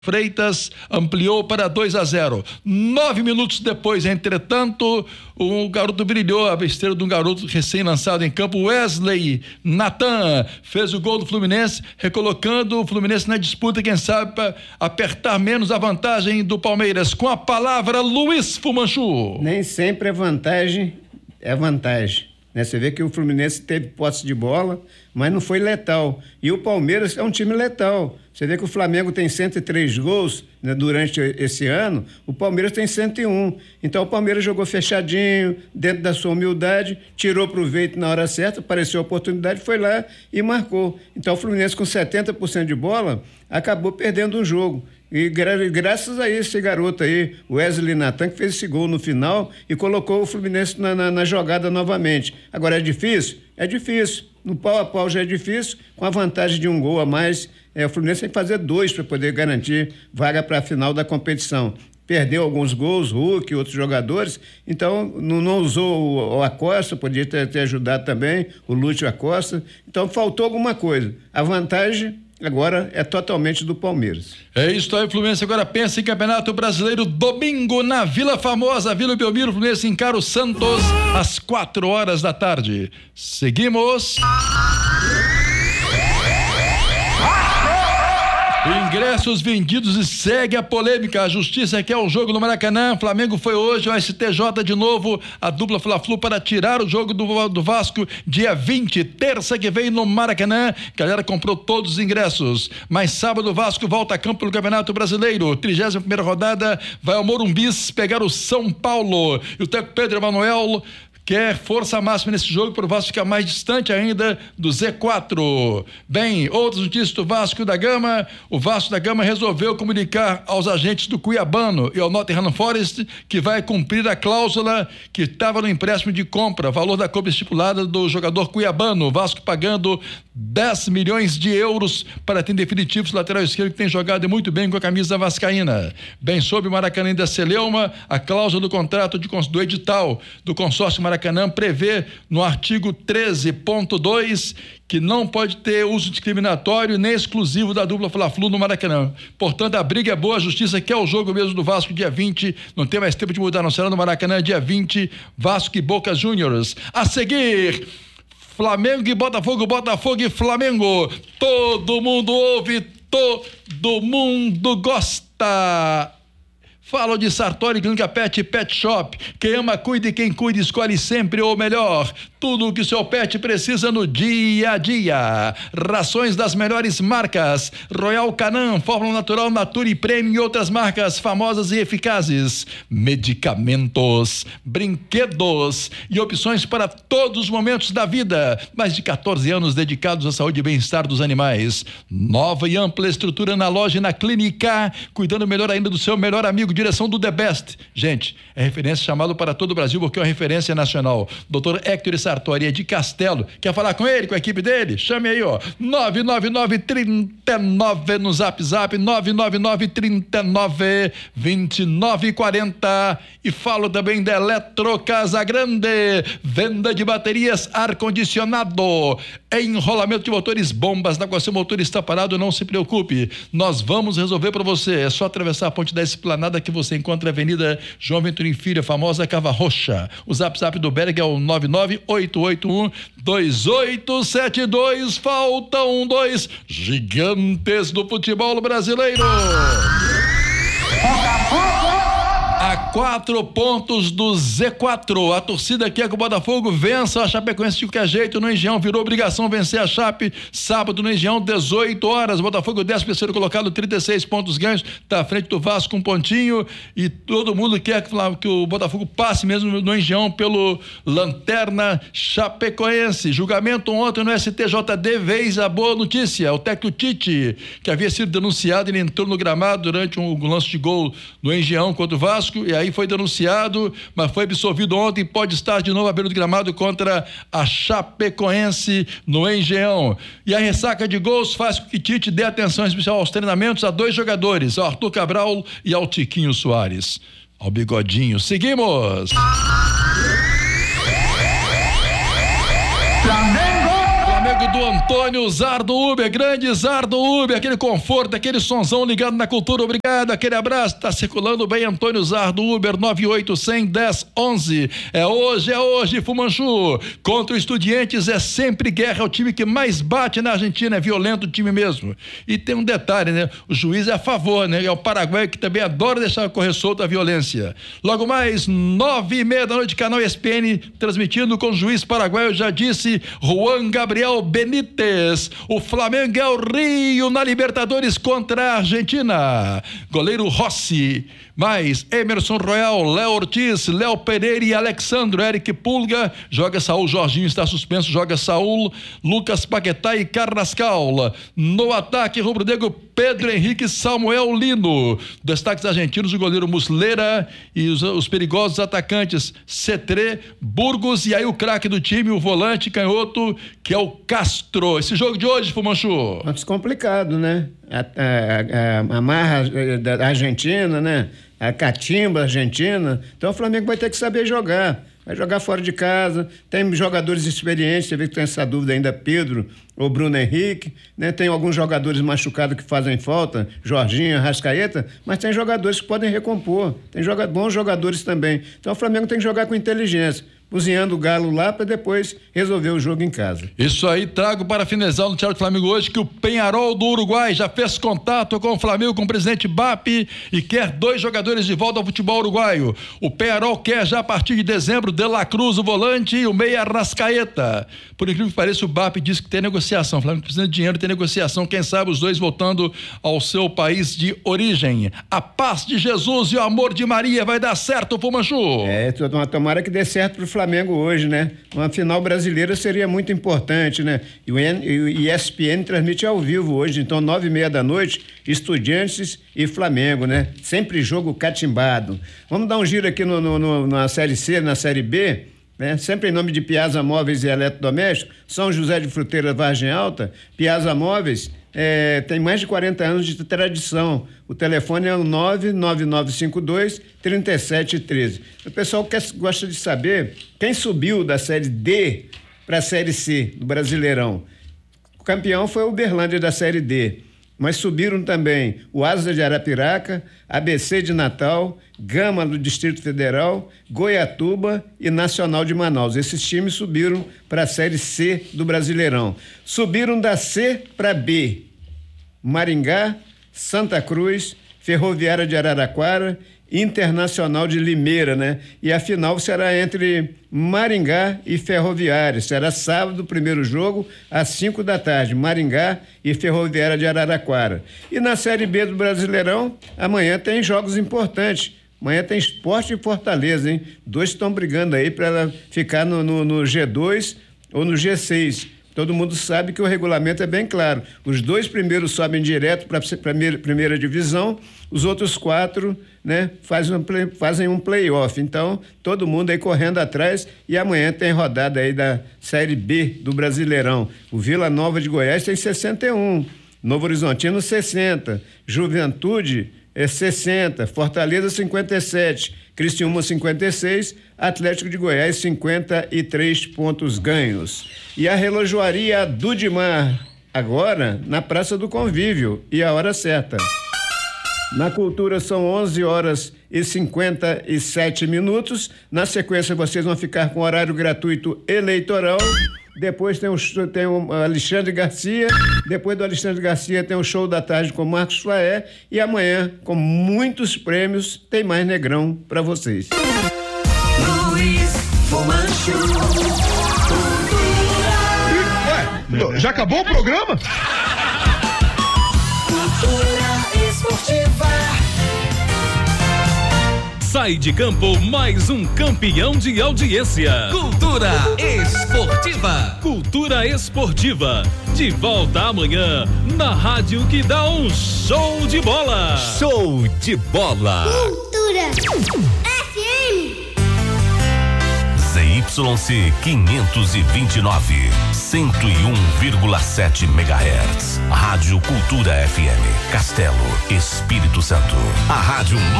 Freitas ampliou para 2-0. 9 minutos depois, entretanto, o garoto brilhou, a besteira de um garoto recém-lançado em campo, Wesley Natan, fez o gol do Fluminense, recolocando o Fluminense na disputa, quem sabe, para apertar menos a vantagem do Palmeiras. Com a palavra, Luiz Fumanchu. Nem sempre é vantagem, né? Você vê que o Fluminense teve posse de bola, mas não foi letal. E o Palmeiras é um time letal. Você vê que o Flamengo tem 103 gols, né, durante esse ano, o Palmeiras tem 101. Então o Palmeiras jogou fechadinho, dentro da sua humildade, tirou proveito na hora certa, apareceu a oportunidade, foi lá e marcou. Então o Fluminense com 70% de bola acabou perdendo um jogo. E graças a esse garoto aí, Wesley Natan, que fez esse gol no final e colocou o Fluminense na jogada novamente. Agora, é difícil? É difícil. No pau a pau já é difícil, com a vantagem de um gol a mais. O Fluminense tem que fazer 2 para poder garantir vaga para a final da competição. Perdeu alguns gols, Hulk e outros jogadores, então não usou o Acosta, podia ter ajudado também, o Lúcio Acosta. Então faltou alguma coisa. A vantagem agora é totalmente do Palmeiras. É isso aí, Fluminense agora pensa em Campeonato Brasileiro, domingo na Vila Famosa, Vila Belmiro. Fluminense encara o Santos às 4 da tarde. Seguimos. Ingressos vendidos e segue a polêmica. A justiça quer o jogo no Maracanã. Flamengo foi hoje ao STJ de novo. A dupla Fla-Flu para tirar o jogo do Vasco dia 20, terça que vem no Maracanã. Galera comprou todos os ingressos. Mas sábado o Vasco volta a campo no Campeonato Brasileiro. 31ª rodada vai ao Morumbis pegar o São Paulo. E o técnico Pedro Emanuel quer força máxima nesse jogo para o Vasco ficar mais distante ainda do Z4. Bem, outras notícias do Vasco da Gama. O Vasco da Gama resolveu comunicar aos agentes do Cuiabano e ao Nottingham Forest que vai cumprir a cláusula que estava no empréstimo de compra, valor da compra estipulada do jogador cuiabano. O Vasco pagando 10 milhões de euros para ter definitivos lateral esquerdo que tem jogado muito bem com a camisa vascaína. Bem, sob o Maracanã da Celeuma, a cláusula do contrato do edital do consórcio Maracanã prevê no artigo 13.2 que não pode ter uso discriminatório nem exclusivo da dupla Fla-Flu no Maracanã. Portanto, a briga é boa, a justiça quer o jogo mesmo do Vasco dia 20, não tem mais tempo de mudar, não será no Maracanã dia 20, Vasco e Boca Juniors. A seguir, Flamengo e Botafogo, Botafogo e Flamengo. Todo mundo ouve, todo mundo gosta. Falo de Sartori Clínica Pet Shop. Quem ama, cuida, e quem cuida escolhe sempre o melhor. Tudo o que o seu pet precisa no dia a dia. Rações das melhores marcas. Royal Canin, Fórmula Natural, Nature Premium e outras marcas famosas e eficazes. Medicamentos, brinquedos e opções para todos os momentos da vida. Mais de 14 anos dedicados à saúde e bem-estar dos animais. Nova e ampla estrutura na loja e na clínica, cuidando melhor ainda do seu melhor amigo. Direção do The Best. Gente, é referência chamado para todo o Brasil porque é uma referência nacional. Dr. Héctor Sartori é de Castelo. Quer falar com ele, com a equipe dele? Chame aí, ó. 99939 no Zap 999392940. E falo também da Eletro Casa Grande. Venda de baterias, ar-condicionado, enrolamento de motores, bombas. Na qual seu motor está parado, não se preocupe. Nós vamos resolver para você. É só atravessar a ponte da Esplanada que você encontra a Avenida João Venturim Filho, a famosa Cava Roxa. O zap do Berg é o 998812872. Faltam 2 gigantes do futebol brasileiro. A 4 pontos do Z4. A torcida quer que o Botafogo vença a Chapecoense de qualquer jeito no Engenhão. Virou obrigação vencer a Chape. Sábado no Engenhão, 18 horas. Botafogo 13º colocado, 36 pontos ganhos. Está à frente do Vasco, 1 pontinho. E todo mundo quer que o Botafogo passe mesmo no Engenhão pelo Lanterna Chapecoense. Julgamento ontem no STJD. Vez a boa notícia. O técnico Tite, que havia sido denunciado, ele entrou no gramado durante um lance de gol no Engenhão contra o Vasco. E aí foi denunciado, mas foi absolvido ontem, pode estar de novo à beira do gramado contra a Chapecoense no Engenhão. E a ressaca de gols faz com que Tite dê atenção especial aos treinamentos a 2 jogadores, ao Arthur Cabral e ao Tiquinho Soares. Ao Bigodinho. Seguimos! Flamengo jogo do Antônio Zardo Uber, grande Zardo Uber, aquele conforto, aquele sonzão ligado na cultura, obrigado, aquele abraço, tá circulando bem, Antônio Zardo Uber, 98-100-10-11, é hoje, Fumanchu, contra o Estudiantes é sempre guerra, é o time que mais bate na Argentina, é violento o time mesmo, e tem um detalhe, né, o juiz é a favor, né, é o Paraguai que também adora deixar correr solta a violência. Logo mais, 9:30 da noite, canal ESPN, transmitindo com o juiz paraguaio, já disse, Juan Gabriel Benítez. O Flamengo é o Rio na Libertadores contra a Argentina. Goleiro Rossi, mais Emerson Royal, Léo Ortiz, Léo Pereira e Alexandro. Eric Pulga, joga Saul, Jorginho está suspenso, joga Saul, Lucas Paquetá e Carrascal. No ataque, rubro-negro, Pedro Henrique, Samuel Lino. Destaques argentinos, o goleiro Muslera e os perigosos atacantes Cetré, Burgos e aí o craque do time, o volante canhoto, que é o Castro. Esse jogo de hoje, Fumanchu? Muito complicado, né? A marra da Argentina, né? A catimba argentina. Então o Flamengo vai ter que saber jogar. Vai jogar fora de casa. Tem jogadores experientes, você vê que tem essa dúvida ainda, Pedro ou Bruno Henrique, né? Tem alguns jogadores machucados que fazem falta, Jorginho, Arrascaeta, mas tem jogadores que podem recompor. Tem bons jogadores também. Então o Flamengo tem que jogar com inteligência, cozinhando o galo lá para depois resolver o jogo em casa. Isso aí, trago para finalizar no Noticiário do Flamengo hoje que o Peñarol do Uruguai já fez contato com o Flamengo, com o presidente BAP e quer 2 jogadores de volta ao futebol uruguaio. O Peñarol quer já a partir de dezembro De La Cruz, o volante, e o meia Arrascaeta. Por incrível que pareça, o BAP diz que tem negociação. O Flamengo precisa de dinheiro, tem negociação. Quem sabe os 2 voltando ao seu país de origem. A paz de Jesus e o amor de Maria vai dar certo, Fumanchu? Tomara que dê certo pro Flamengo hoje, né? Uma final brasileira seria muito importante, né? E o ESPN transmite ao vivo hoje, então 9:30 da noite, Estudiantes e Flamengo, né? Sempre jogo catimbado. Vamos dar um giro aqui na Série C, na Série B, né? Sempre em nome de Piazza Móveis e Eletrodomésticos, São José de Fruteira, Vargem Alta. Piazza Móveis tem mais de 40 anos de tradição. O telefone é o 99952-3713. O pessoal gosta de saber quem subiu da Série D para a Série C do Brasileirão. O campeão foi o Uberlândia da Série D, mas subiram também o Asa de Arapiraca, ABC de Natal, Gama do Distrito Federal, Goiatuba e Nacional de Manaus. Esses times subiram para a Série C do Brasileirão. Subiram da C para B: Maringá, Santa Cruz, Ferroviária de Araraquara, Internacional de Limeira, né? E a final será entre Maringá e Ferroviária. Será sábado, o primeiro jogo, às 5 da tarde, Maringá e Ferroviária de Araraquara. E na Série B do Brasileirão, amanhã tem jogos importantes. Amanhã tem Sport e Fortaleza, hein? 2 estão brigando aí para ficar no G2 ou no G6. Todo mundo sabe que o regulamento é bem claro. Os 2 primeiros sobem direto para a primeira divisão, os outros 4, né, fazem um play-off. Então, todo mundo aí correndo atrás, e amanhã tem rodada aí da Série B do Brasileirão. O Vila Nova de Goiás tem 61, Novo Horizontino 60, Juventude 60, Fortaleza 57, Criciúma 56, Atlético de Goiás 53 pontos ganhos. E a relojoaria Dudimar, agora na Praça do Convívio, e a hora certa. Na Cultura são 11h57. Na sequência vocês vão ficar com horário gratuito eleitoral. Depois tem o Alexandre Garcia. Depois do Alexandre Garcia tem o show da tarde com Marcos Flaé. E amanhã, com muitos prêmios, tem mais Negrão para vocês. Luiz Fumanchu. Ué, já acabou o programa? Cultura esportiva. Sai de campo mais um campeão de audiência. Cultura esportiva. Cultura esportiva. De volta amanhã na rádio que dá um show de bola. Show de bola. Cultura FM. ZYC 529, 101,7 MHz. Rádio Cultura FM, Castelo, Espírito Santo. A rádio